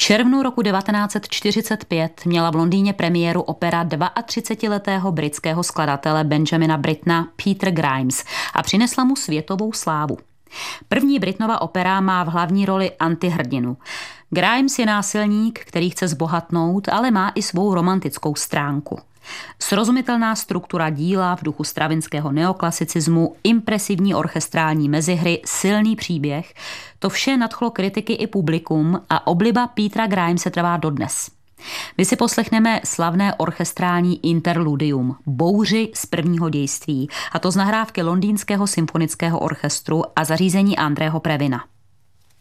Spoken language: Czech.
červnu roku 1945 měla v Londýně premiéru opera 32letého britského skladatele Benjamina Brittona Peter Grimes a přinesla mu světovou slávu. První Brittonova opera má v hlavní roli antihrdinu. Grimes je násilník, který chce zbohatnout, ale má i svou romantickou stránku. Srozumitelná struktura díla v duchu stravinského neoklasicismu, impresivní orchestrální mezihry, silný příběh, to vše nadchlo kritiky i publikum a obliba Petera Grimese trvá dodnes. My si poslechneme slavné orchestrální interludium, bouři z prvního dějství, a to z nahrávky Londýnského symfonického orchestru a zařízení Andreho Previna.